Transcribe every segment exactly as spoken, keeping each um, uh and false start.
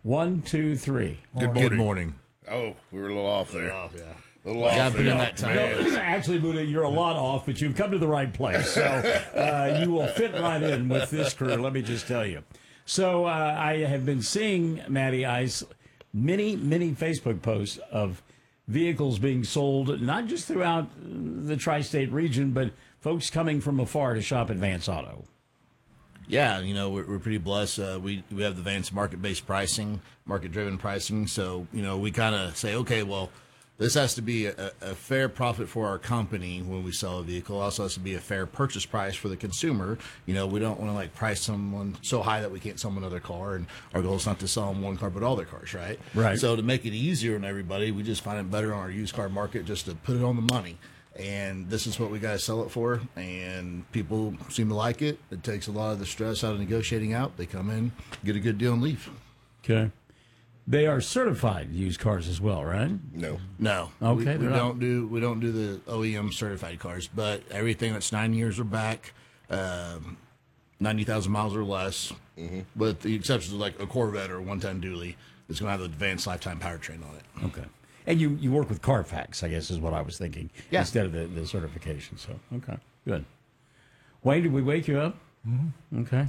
One, two, three. Good morning. Good morning. Oh, we were a little off there. Oh, yeah. A little off Gotta put there. in that time. No, actually, Buddha, you're a lot off, but you've come to the right place. So uh, you will fit right in with this crew, let me just tell you. So uh, I have been seeing, Matty Ice, many, many Facebook posts of vehicles being sold, not just throughout the tri-state region, but folks coming from afar to shop at Vance Auto. Yeah, you know, we're, we're pretty blessed. Uh, we we have the Vance market-based pricing, market-driven pricing. So, you know, we kind of say, okay, well, this has to be a, a fair profit for our company when we sell a vehicle. It also has to be a fair purchase price for the consumer. You know, we don't want to, like, price someone so high that we can't sell them another car. And our goal is not to sell them one car, but all their cars, right? Right. So to make it easier on everybody, we just find it better on our used car market just to put it on the money. And this is what we got to sell it for, and people seem to like it. It takes a lot of the stress out of negotiating out. They come in, get a good deal, and leave. Okay. They are certified used cars as well, right? No. No, Okay, we, we they're don't not- do we don't do the O E M certified cars, but everything that's nine years or back, um, ninety thousand miles or less, Mm-hmm. with the exceptions of like a Corvette or a one-ton dually, it's going to have the advanced lifetime powertrain on it. Okay. And you, you work with Carfax, I guess, is what I was thinking, Yeah. instead of the, the certification. So, okay, good. Wayne, did we wake you up? Mm-hmm. Okay.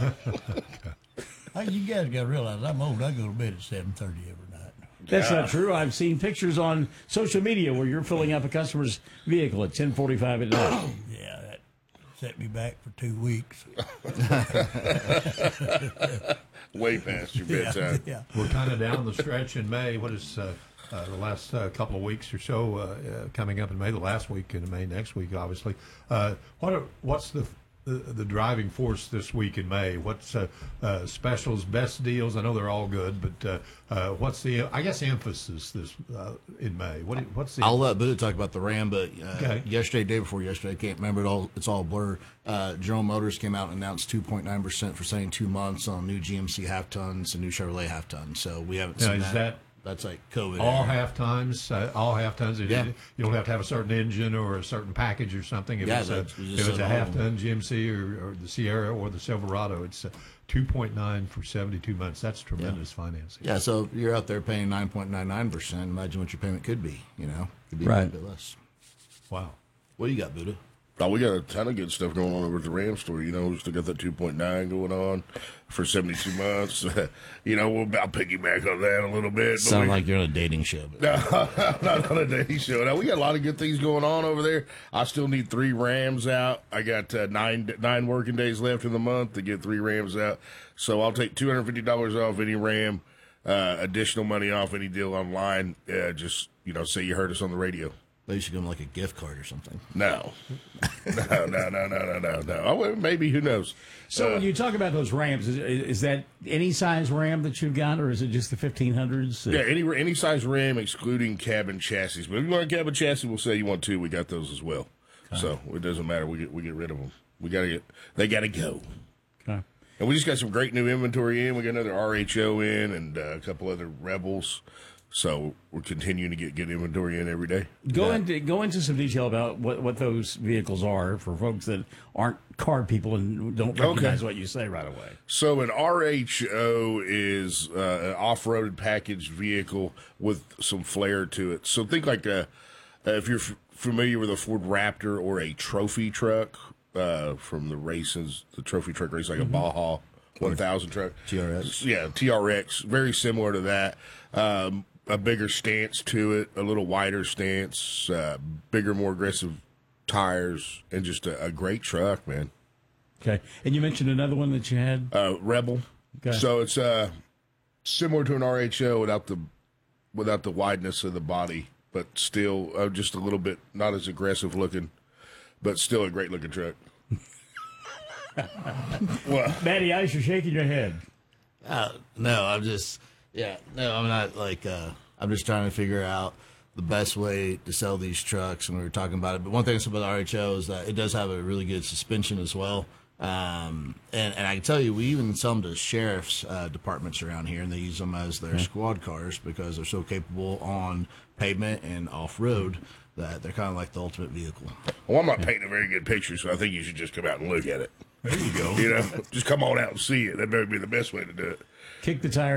Hey, you guys got to realize I'm old. I go to bed at seven thirty every night. That's not true. I've seen pictures on social media where you're filling up a customer's vehicle at ten forty-five at night. Yeah, that set me back for two weeks. Way past your Yeah, bedtime. yeah. We're kind of down the stretch in May. What is uh, uh, the last uh, couple of weeks or so uh, uh, coming up in May? The last week in May, next week, obviously. Uh, what are, what's the, the the driving force this week in May? What's uh, uh, specials, best deals? I know they're all good, but uh, uh, what's the I guess emphasis this uh, in May? What do- what's the I'll let Buddha talk about the Ram, but uh, Okay. yesterday, day before yesterday, I can't remember it all. It's all a blur. Uh, General Motors came out and announced two point nine percent for saying two months on new G M C half tons and new Chevrolet half tons. So we haven't Now, seen is that. that That's like COVID. all era. half tons? Uh, all half tons. Yeah. You don't have to have a certain engine or a certain package or something. If Yeah, it's a, that's- we just if it's said a all half of them. ton G M C or, or the Sierra or the Silverado, it's uh, two point nine for seventy-two months. That's tremendous financing. Yeah, so if you're out there paying nine point nine nine percent, imagine what your payment could be, you know? Could be Right. a bit less. Wow. What do you got, Buddha? Oh, we got a ton of good stuff going on over at the Ram store. You know, we still got that two point nine going on for seventy-two months. You know, we'll about piggyback on that a little bit. but Sound we- like you're on a dating show. But No, not on a daily show. Now we got a lot of good things going on over there. I still need three Rams out. I got uh, nine nine working days left in the month to get three Rams out. So I'll take two hundred fifty dollars off any Ram, uh, additional money off any deal online. Uh, just you know, say you heard us on the radio. maybe you should give them like a gift card or something. No, no, no, no, no, no, no, no. Oh, well, maybe who knows? So Uh, when you talk about those Rams, is, is that any size Ram that you've got, or is it just the fifteen hundreds? Yeah, any any size Ram excluding cabin chassis. But if you want a cabin chassis, we'll say you want two. We got those as well. So it doesn't matter. We get we get rid of them. We gotta get. They gotta go. Okay. And we just got some great new inventory in. We got another R H O in and uh, a couple other Rebels. So we're continuing to get good inventory in every day. Go into go into some detail about what, what those vehicles are for folks that aren't car people and don't recognize what you say right away. So an R H O is uh, an off-roaded package vehicle with some flair to it. So think like a, uh, if you're f- familiar with a Ford Raptor or a trophy truck uh, from the races, the trophy truck race, like a Baja one thousand truck. T R X. Yeah, T R X. Very similar to that. Um, a bigger stance to it, a little wider stance, uh, bigger, more aggressive tires, and just a, a great truck, man. Okay. And you mentioned another one that you had. Uh, Rebel. Okay. So it's uh, similar to an R H O without the without the wideness of the body, but still uh, just a little bit not as aggressive looking, but still a great looking truck. Well, Matty Ice, you're shaking your head. Uh, no, I'm just, yeah, no, I'm not like, uh, I'm just trying to figure out the best way to sell these trucks, and we were talking about it. But one thing that's about the R H O is that it does have a really good suspension as well. Um, and, and I can tell you, we even sell them to sheriff's uh, departments around here, and they use them as their squad cars because they're so capable on pavement and off-road that they're kind of like the ultimate vehicle. well, I'm not painting a very good picture, so I think you should just come out and look at it. There you go. You know, just come on out and see it. That may be the best way to do it. Kick the tire